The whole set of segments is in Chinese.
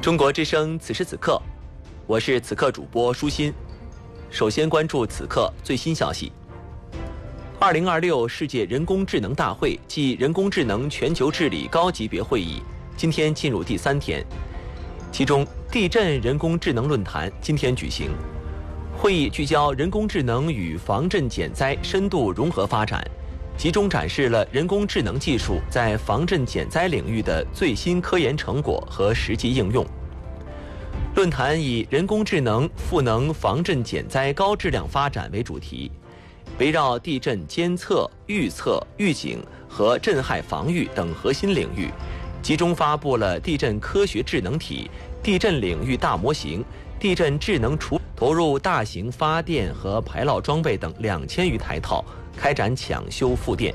中国之声此时此刻，我是此刻主播舒心。首先关注此刻最新消息。2026世界人工智能大会暨人工智能全球治理高级别会议今天进入第3天，其中地震人工智能论坛今天举行。会议聚焦人工智能与防震减灾深度融合发展，集中展示了人工智能技术在防震减灾领域的最新科研成果和实际应用。论坛以人工智能赋能防震减灾高质量发展为主题，围绕地震监测、预测、预警和震害防御等核心领域，集中发布了地震科学智能体、地震领域大模型、地震智能投入大型发电和排涝装备等2000余台套，开展抢修复电。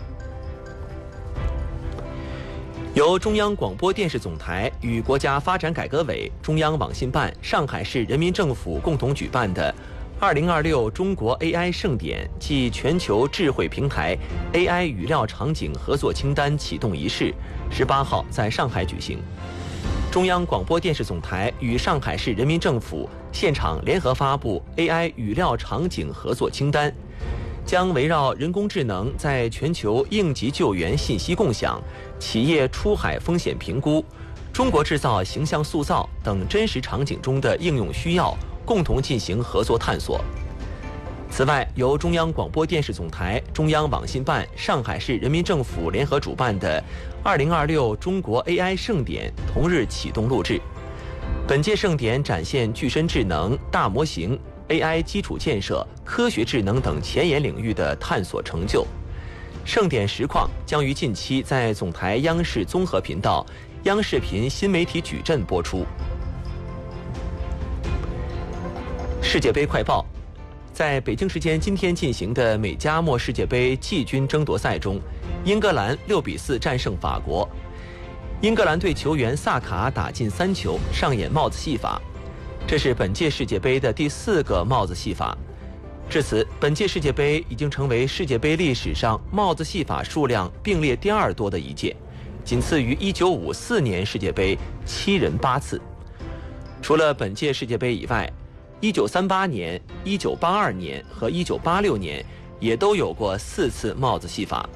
由中央广播电视总台与国家发展改革委、中央网信办、上海市人民政府共同举办的2026中国 AI 盛典暨全球智慧平台 AI 语料场景合作清单启动仪式18号在上海举行。中央广播电视总台与上海市人民政府现场联合发布 AI 语料场景合作清单，将围绕人工智能在全球应急救援信息共享、企业出海风险评估、中国制造形象塑造等真实场景中的应用需要，共同进行合作探索。此外，由中央广播电视总台、中央网信办、上海市人民政府联合主办的2026中国 AI 盛典同日启动录制。本届盛典展现具身智能、大模型、AI 基础建设、科学智能等前沿领域的探索成就。盛典实况将于近期在总台央视综合频道、央视频新媒体矩阵播出。世界杯快报。在北京时间今天进行的美加墨世界杯季军争夺赛中，英格兰6-4战胜法国。英格兰队球员萨卡打进3球，上演帽子戏法。这是本届世界杯的第4个帽子戏法。至此，本届世界杯已经成为世界杯历史上帽子戏法数量并列第2多的一届，仅次于1954年世界杯7人8次。除了本届世界杯以外，1938年、1982年和1986年也都有过4次帽子戏法。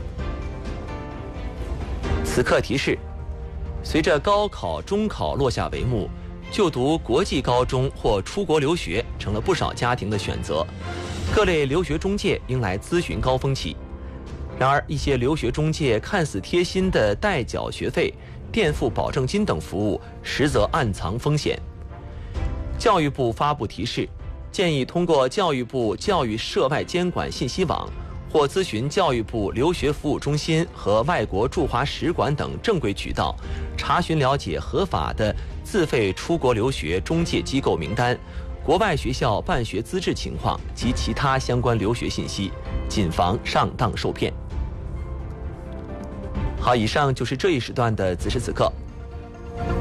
此刻提示：随着高考、中考落下帷幕，就读国际高中或出国留学成了不少家庭的选择，各类留学中介迎来咨询高峰期。然而，一些留学中介看似贴心的代缴学费、垫付保证金等服务，实则暗藏风险。教育部发布提示，建议通过教育部教育涉外监管信息网或咨询教育部留学服务中心和外国驻华使馆等正规渠道，查询了解合法的自费出国留学中介机构名单、国外学校办学资质情况及其他相关留学信息，谨防上当受骗。好，以上就是这一时段的此时此刻。